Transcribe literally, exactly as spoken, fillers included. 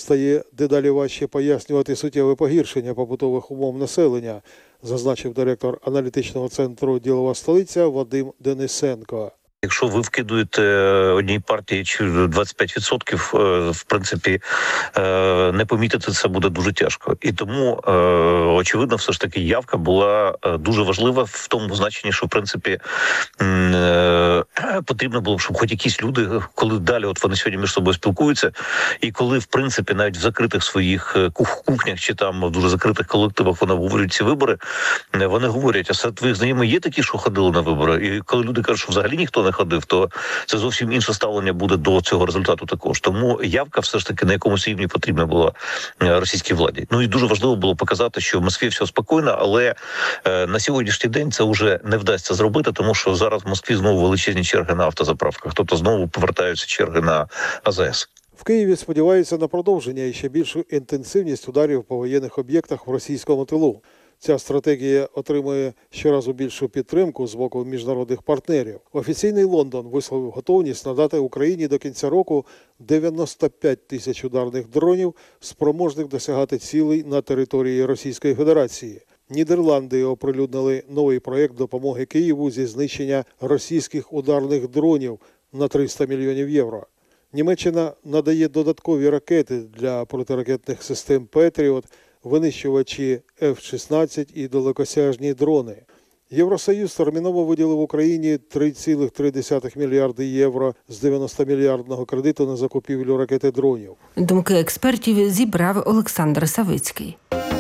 стає дедалі важче пояснювати суттєве погіршення побутових умов населення, зазначив директор аналітичного центру «Ділова столиця» Вадим Денисенко. Якщо ви вкидуєте одній партії чи двадцять п'ять відсотків, в принципі, не помітити це буде дуже тяжко. І тому, очевидно, все ж таки явка була дуже важлива в тому значенні, що, в принципі, потрібно було, щоб хоч якісь люди, коли далі от вони сьогодні між собою спілкуються, і коли, в принципі, навіть в закритих своїх кухнях чи там в дуже закритих колективах вони обговорюють ці вибори, вони говорять, а серед твоїх знайомих є такі, що ходили на вибори? І коли люди кажуть, що взагалі ніхто не ходив, то це зовсім інше ставлення буде до цього результату також. Тому явка все ж таки на якомусь рівні потрібна була російській владі. Ну і дуже важливо було показати, що в Москві все спокійно, але е, на сьогоднішній день це вже не вдасться зробити, тому що зараз в Москві знову величезні черги на автозаправках, тобто знову повертаються черги на А З С. В Києві сподіваються на продовження і ще більшу інтенсивність ударів по воєнних об'єктах в російському тилу. Ця стратегія отримує щоразу більшу підтримку з боку міжнародних партнерів. Офіційний Лондон висловив готовність надати Україні до кінця року дев'яносто п'ять тисяч ударних дронів, спроможних досягати цілей на території Російської Федерації. Нідерланди оприлюднили новий проєкт допомоги Києву зі знищення російських ударних дронів на триста мільйонів євро. Німеччина надає додаткові ракети для протиракетних систем «Петріот», винищувачі Ф шістнадцять і далекосяжні дрони. Євросоюз терміново виділив Україні три цілих три десятих мільярди євро з дев'яностомільярдного кредиту на закупівлю ракети-дронів. Думки експертів зібрав Олександр Савицький.